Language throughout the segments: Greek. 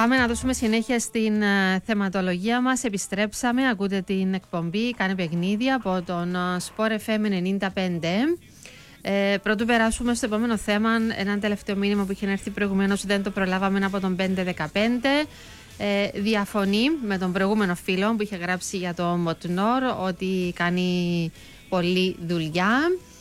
Πάμε να δώσουμε συνέχεια στην θεματολογία μας. Επιστρέψαμε, ακούτε την εκπομπή «Κάνε παιχνίδια» από τον Sport FM 95. Πρωτού περάσουμε στο επόμενο θέμα, ένα τελευταίο μήνυμα που είχε έρθει προηγουμένως, δεν το προλάβαμε, από τον 515. Διαφωνεί με τον προηγούμενο φίλο που είχε γράψει για το Μοτνόρ ότι κάνει πολλή δουλειά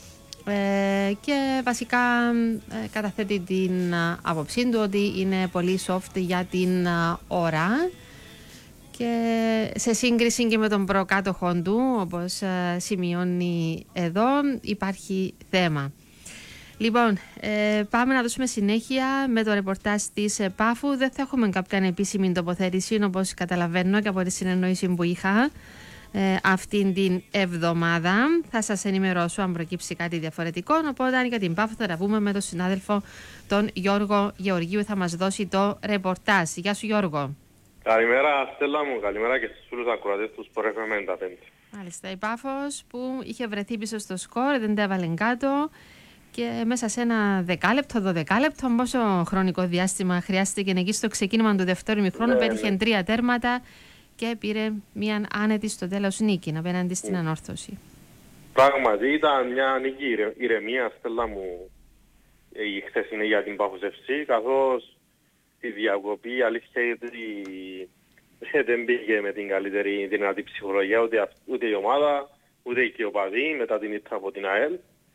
και βασικά καταθέτει την άποψή του ότι είναι πολύ soft για την ώρα και σε σύγκριση και με τον προκάτοχο του, όπως σημειώνει εδώ, υπάρχει θέμα. Λοιπόν, πάμε να δώσουμε συνέχεια με το ρεπορτάζ της Πάφου. Δεν θα έχουμε κάποια επίσημη τοποθέτηση, όπως καταλαβαίνω και από τη συνεννόηση που είχα αυτήν την εβδομάδα. Θα σας ενημερώσω αν προκύψει κάτι διαφορετικό. Οπότε για την Πάφου θα τα πούμε με τον συνάδελφο τον Γιώργο Γεωργίου. Θα μας δώσει το ρεπορτάζ. Γεια σου, Γιώργο. Καλημέρα, Στέλλα μου. Καλημέρα και στους φίλους ακροατές του Sport FM 95. Μάλιστα, η Πάφος που είχε βρεθεί πίσω στο σκορ, δεν τα έβαλε κάτω και μέσα σε ένα 10 λεπτό, πόσο χρονικό διάστημα χρειάστηκε εκεί στο ξεκίνημα του δεύτερου ημιχρόνου, πέτυχε 3 τέρματα και πήρε μια άνετη στο τέλος νίκη απέναντι στην Ανόρθωση. Πράγματι ήταν μια νίκη ηρεμία, Στέλλα μου, η χθεσινή για την Πάφος FC, καθώς τη διακοπή, η αλήθεια είναι ότι δεν πήγε με την καλύτερη δυνατή ψυχολογία ούτε η ομάδα, ούτε οι οπαδοί μετά την ήττα από την ΑΕΛ.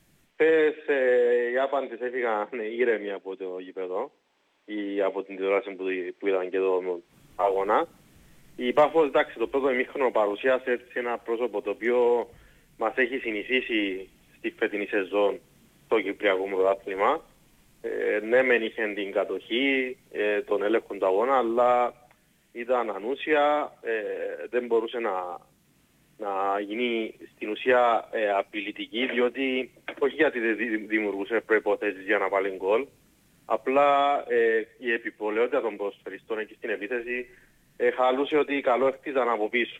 Οι άπαντες έφυγαν ήρεμοι από το γήπεδο ή από την τηλεόραση που ήταν και το αγώνα. Η Πάφος, εντάξει, το πρώτο ημίχρονο παρουσίασε έτσι ένα πρόσωπο το οποίο μας έχει συνηθίσει στη φετινή σεζόν στο Κυπριακό Πρωτάθλημα. Ναι, μεν είχε την κατοχή, τον έλεγχο του αγώνα, αλλά ήταν ανούσια, δεν μπορούσε να γίνει στην ουσία απειλητική, διότι όχι γιατί δεν δημιουργούσε προϋποθέσεις για να βάλει γκολ, απλά η επιπολαιότητα των ποδοσφαιριστών εκεί στην επίθεση χαλούσε ότι καλό χτίζαν από πίσω.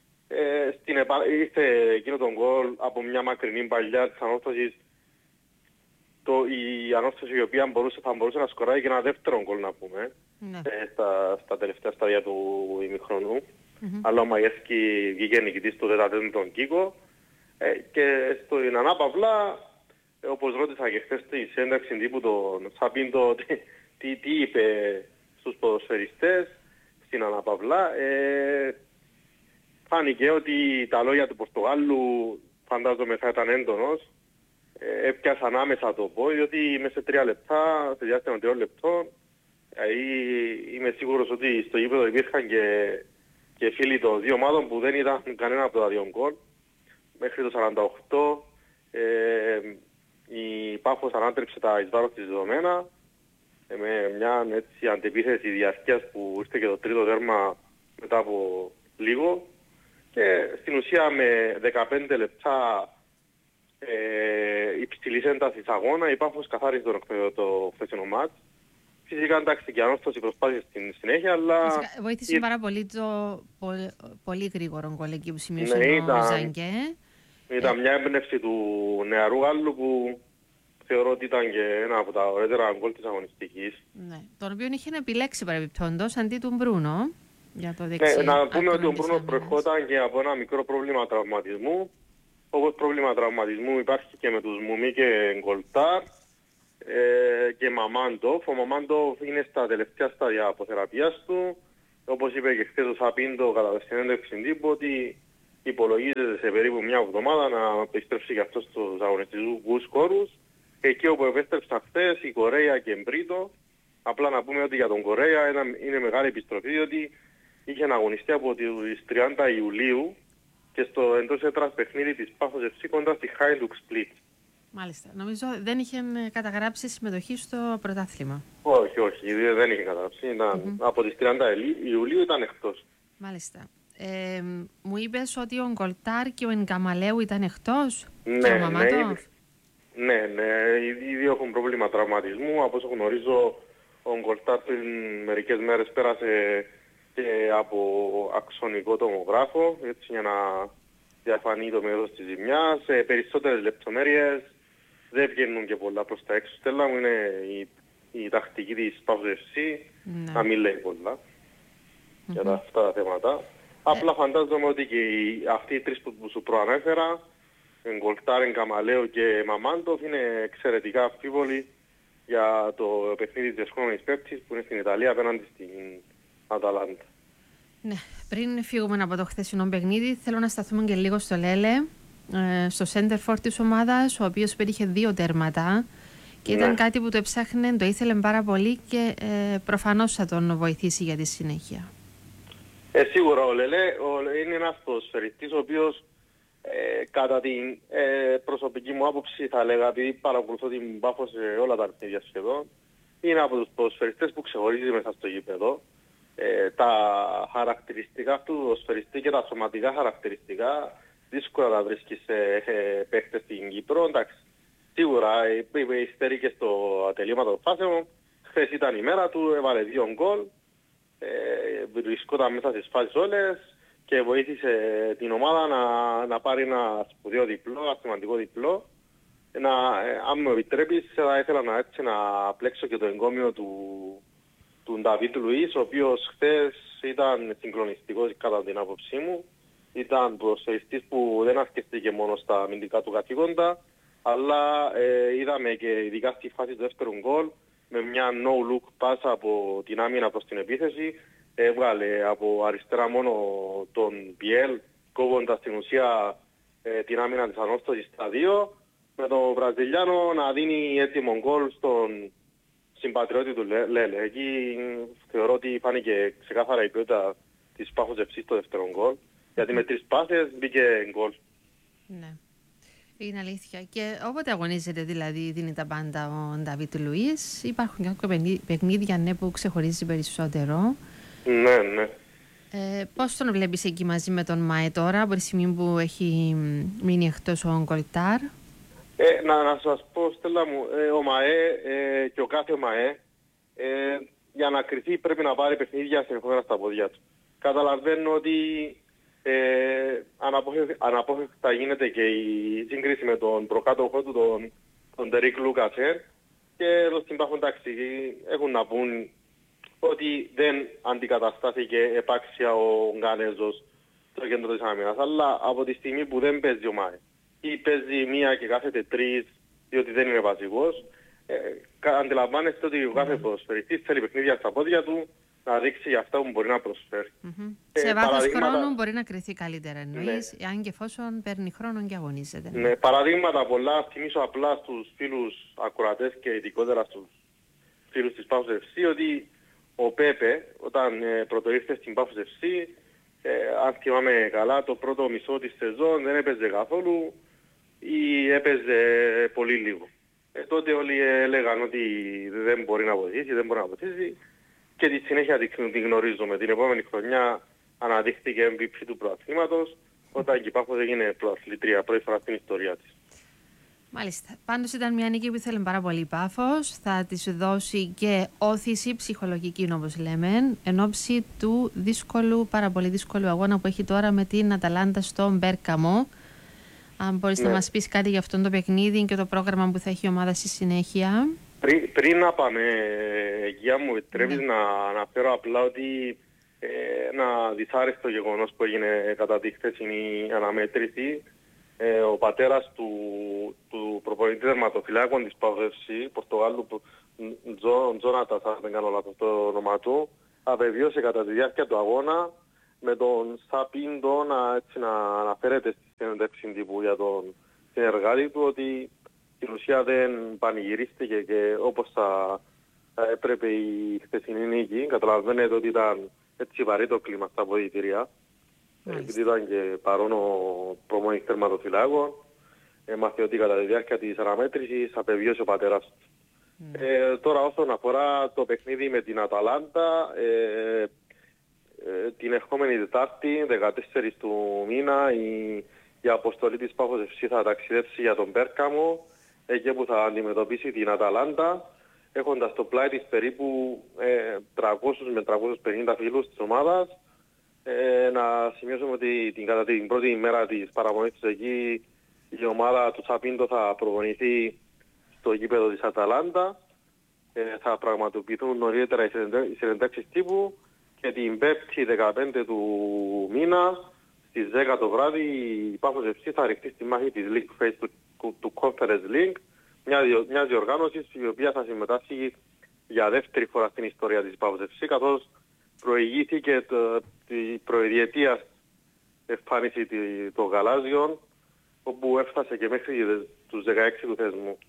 Ήρθε εκείνο τον γκολ από μια μακρινή παλιά της Ανόρθωσης, η Ανόρθωση η οποία θα μπορούσε να σκοράει και ένα δεύτερο γκολ, να πούμε, στα τελευταία στάδια του ημιχρονού. Αλλά ο Μαγεύσκι βγήκε νικητής στο 14ο Κίκο και στην ανάπαυλα, όπως ρώτησα και χθες στη σένταξη τύπου τον Σαπίντο τι είπε στους ποδοσφαιριστές στην ανάπαυλα, φάνηκε ότι τα λόγια του Πορτογάλου, φαντάζομαι θα ήταν έντονος, έπιασαν άμεσα το πω, διότι μέσα σε 3 λεπτά, σε διάστημα 3 λεπτών, είμαι σίγουρος ότι στο γήπεδο υπήρχαν και φίλοι των δύο ομάδων που δεν ήταν κανένα από τα δύο γκολ. Μέχρι το 48 η Πάφος ανάτρεψε τα εις βάρος της δεδομένα με μια έτσι αντεπίθεση διαρκείας που ήρθε και το τρίτο τέρμα μετά από λίγο και στην ουσία με 15 λεπτά υψηλής έντασης αγώνα η Πάφος καθάρισε το χθεσινό μάτς. Φυσικά εντάξει και Ανόρθωση προσπάθησε στην συνέχεια, αλλά... Βοήθησε πάρα πολύ το πολύ γρήγορο γκολ εκεί που σημείωσε ο Ζαγκέ. Ήταν μια έμπνευση του νεαρού Γάλλου που θεωρώ ότι ήταν και ένα από τα ωραίτερα γκολ της αγωνιστικής. Ναι, τον οποίο είχε επιλέξει παρεμπιπτόντως αντί του Μπρούνο για το δεξί. Να πούμε ότι ο Μπρούνο προερχόταν και από ένα μικρό πρόβλημα τραυματισμού. Όπως πρόβλημα τραυματισμού υπάρχει και με τους Μουμί και Γκολτάρ και Μαμάντοφ. Ο Μαμάντοφ είναι στα τελευταία στάδια αποθεραπείας του. Όπως είπε και χθες ο Σαπίντο κατά τη συνέντευξη τύπου ότι υπολογίζεται σε περίπου μια εβδομάδα να επιστρέψει και αυτός στους αγωνιστικούς χώρους. Εκεί όπου επέστρεψαν χθες η Κορέα και Μπρίτο. Απλά να πούμε ότι για τον Κορέα είναι μεγάλη επιστροφή, διότι είχε αγωνιστεί από τις 30 Ιουλίου και στο εντός έδρας παιχνίδι της Πάφος FC κοντά στη Χάιντουκ Σπλίτ. Μάλιστα. Νομίζω δεν είχε καταγράψει συμμετοχή στο πρωτάθλημα. Όχι, δεν είχε καταγράψει. Από τις 30 Ιουλίου ήταν εκτός. Μάλιστα. Μου είπες ότι ο Γκολτάρ και ο Ενκαμαλέου ήταν εκτός. Ναι, οι δύο έχουν πρόβλημα τραυματισμού. Από όσο γνωρίζω, ο Γκολτάρ πριν μερικές μέρες πέρασε και από αξονικό τομογράφο, έτσι για να διαφανεί το μέγεθος της ζημιάς. Περισσότερες λεπτομέρειες δεν βγαίνουν και πολλά προς τα έξω. Στέλλα μου, είναι η τακτική της Πάφος FC, να μην λέει πολλά. για αυτά τα θέματα. Απλά φαντάζομαι ότι και αυτοί οι τρεις που σου προανέφερα, Γκολτάρεν, Καμαλέο και Μαμάντοφ, είναι εξαιρετικά αμφίβολοι για το παιχνίδι της επόμενης Πέμπτης που είναι στην Ιταλία απέναντι στην Αταλάντα. Ναι, πριν φύγουμε από το χθεσινό παιχνίδι, θέλω να σταθούμε και λίγο στο Λέλε, στο center for της ομάδας, ο οποίος πέτυχε 2 τέρματα και ήταν κάτι που το έψαχνε, το ήθελε πάρα πολύ και προφανώς θα τον βοηθήσει για τη συνέχεια. Σίγουρα ο Λελέ είναι ένας ποδοσφαιριστής ο οποίος κατά την προσωπική μου άποψη θα λέγα, επειδή παρακολουθώ την Πάφο σε όλα τα παιχνίδια σχεδόν, είναι από τους ποδοσφαιριστές που ξεχωρίζει μέσα στο γήπεδο. Τα χαρακτηριστικά του ποδοσφαιριστή και τα σωματικά χαρακτηριστικά δύσκολα τα βρίσκει σε παίχτες στην Κύπρο. Εντάξει, σίγουρα υστερεί και στο ατελείωμα των φάσεων. Χθες ήταν η μέρα του, έβαλε 2 γκολ, βρισκόταν μέσα στις φάσεις όλες και βοήθησε την ομάδα να πάρει ένα σπουδαίο διπλό, ένα σημαντικό διπλό. Αν μου επιτρέπεις, θα ήθελα να πλέξω και το εγκόμιο του Νταβίτ Λουίς, ο οποίος χθες ήταν συγκλονιστικός κατά την άποψή μου. Ήταν ποδοσφαιριστής που δεν ασκηστήκε μόνο στα αμυντικά του καθήκοντα, αλλά είδαμε και ειδικά στη φάση του δεύτερου γκολ, με μια no-look πάσα από την άμυνα προς την επίθεση, έβγαλε από αριστερά μόνο τον Πιέλ, κόβοντας στην ουσία την άμυνα της ανόρθωσης στα 2, με τον Βραζιλιάνο να δίνει έτοιμο γκολ στον συμπατριώτη του Λέλε. Εκεί θεωρώ ότι φάνηκε ξεκάθαρα η ποιότητα της Πάφος FC στο δεύτερο γκολ, γιατί με 3 πάσες μπήκε γκολ. Ναι, είναι αλήθεια. Και όποτε αγωνίζεται δηλαδή δίνει τα πάντα ο Νταβίτ Λουίς. Υπάρχουν κάποια παιχνίδια που ξεχωρίζει περισσότερο. Ναι. Πώς τον βλέπεις εκεί μαζί με τον Μαέ τώρα, από τη στιγμή που έχει μείνει εκτός ο Γκολτάρ? Να σας πω, Στέλλα μου, ο Μαέ και ο κάθε Μαέ για να κρυθεί πρέπει να πάρει παιχνίδια συνεχόμενα στα πόδια του. Καταλαβαίνω ότι αναπόφευκτα γίνεται και η σύγκριση με τον προκάτοχό του, τον Τερίκ Λούκασεν, και εδώ στην Πάφο, εντάξει, έχουν να πούν ότι δεν αντικαταστάθηκε επάξια ο Γκανέζος στο κέντρο της άμυνας, αλλά από τη στιγμή που δεν παίζει ο Μάε ή παίζει μία και κάθεται 3 διότι δεν είναι βασικός, αντιλαμβάνεστε ότι ο κάθε ποδοσφαιριστής θέλει παιχνίδια στα πόδια του να δείξει για αυτά που μπορεί να προσφέρει. Σε βάθος χρόνου μπορεί να κριθεί καλύτερα, εννοείς, αν και εφόσον παίρνει χρόνο και αγωνίζεται. Ναι, παραδείγματα πολλά, θυμίσω απλά στους φίλους ακροατές και ειδικότερα στους φίλους της Πάφος FC ότι ο Πέπε, όταν πρωτοήρθε στην Πάφος FC, αν θυμάμαι καλά, το πρώτο μισό της σεζόν δεν έπαιζε καθόλου ή έπαιζε πολύ λίγο. Τότε όλοι έλεγαν ότι δεν μπορεί να βοηθήσει, και τη συνέχεια την γνωρίζουμε. Την επόμενη χρονιά αναδείχθηκε MVP του πρωταθλήματος, όταν η Πάφος έγινε πρωταθλήτρια πρώτη φορά στην ιστορία της. Μάλιστα. Πάντως ήταν μια νίκη που ήθελε πάρα πολύ η Πάφος. Θα της δώσει και όθηση ψυχολογική, όπως λέμε, εν ώψη του πάρα πολύ δύσκολου αγώνα που έχει τώρα με την Αταλάντα στο Μπέρκαμο. Αν μπορείς να μας πεις κάτι για αυτό το παιχνίδι και το πρόγραμμα που θα έχει η ομάδα στη συνέχεια. Πριν να πάμε, Γεια μου, επιτρέπεις να αναφέρω απλά ότι ένα δυσάρεστο γεγονός που έγινε κατά τη χθεσινή αναμέτρηση. Ο πατέρας του προπονητή τερματοφυλάκων της Πάφος FC, Πορτογάλου, Τζόνατας, αν δεν κάνω λάθος το όνομα του, απεβίωσε κατά τη διάρκεια του αγώνα με τον Σαπίντο να αναφέρεται στη συνέντευξη τύπου για τον συνεργάτη του ότι στην ουσία δεν πανηγυρίστηκε και όπως θα έπρεπε η χθεσινή νίκη. Καταλαβαίνετε ότι ήταν έτσι βαρύ το κλίμα στα αποδυτήρια. Επειδή ήταν και παρόν ο προπονητής τερματοφυλάκων, έμαθε ότι κατά τη διάρκεια της αναμέτρησης απεβίωσε ο πατέρας του. Τώρα όσον αφορά το παιχνίδι με την Αταλάντα, την ερχόμενη Τετάρτη, 14 του μήνα, η αποστολή της Πάφος FC θα ταξιδέψει για τον Μπέρκαμο, εκεί που θα αντιμετωπίσει την Αταλάντα, έχοντας στο πλάι της περίπου 300 με 350 φίλους της ομάδας. Να σημειώσουμε ότι κατά την πρώτη ημέρα της παραμονής της εκεί η ομάδα του Σαπίντο θα προπονηθεί στο γήπεδο της Αταλάντα. Θα πραγματοποιηθούν νωρίτερα οι συνεντεύξεις τύπου και την 5η 15 του μήνα στις 10 το βράδυ η Πάφος FC θα ρηχτεί στη μάχη της League Phase του Conference League, μια διοργάνωση η οποία θα συμμετάσχει για δεύτερη φορά στην ιστορία της Πάφος FC, καθώς προηγήθηκε τη προεδιετίας εμφάνιση των γαλάζιων, όπου έφτασε και μέχρι τους 16 του θεσμού.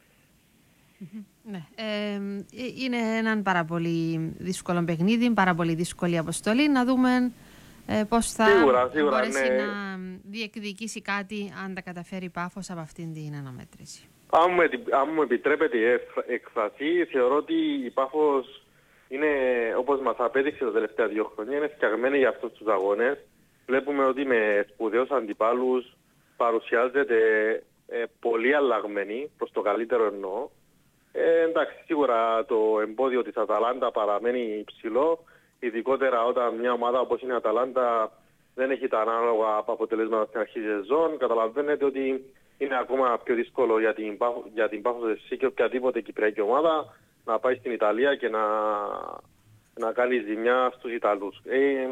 Ναι. Είναι έναν πάρα πολύ δύσκολο παιχνίδι, πάρα πολύ δύσκολη αποστολή. Να δούμε πώς θα μπορέσει να διεκδικήσει κάτι αν τα καταφέρει η Πάφος από αυτήν την αναμέτρηση. Αν μου επιτρέπετε η έκφραση, θεωρώ ότι η Πάφος είναι, όπως μας απέδειξε τα τελευταία 2 χρόνια, είναι φτιαγμένη για αυτούς τους αγώνες. Βλέπουμε ότι με σπουδαίους αντιπάλους παρουσιάζεται πολύ αλλαγμένη, προς το καλύτερο εννοώ. Εντάξει, σίγουρα το εμπόδιο της Αταλάντα παραμένει υψηλό, ειδικότερα όταν μια ομάδα όπως είναι η Αταλάντα δεν έχει τα ανάλογα αποτελέσματα στην αρχή της σεζόν. Καταλαβαίνετε ότι είναι ακόμα πιο δύσκολο για την Πάφος FC και οποιαδήποτε κυπριακή ομάδα να πάει στην Ιταλία και να κάνει ζημιά στους Ιταλούς.